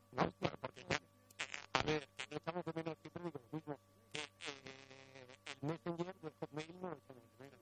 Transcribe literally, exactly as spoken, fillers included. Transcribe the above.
No, claro, porque ya, a ver, no estamos de menos, siempre digo lo mismo. Eh, eh, el Messenger del Hotmail no lo echamos de menos.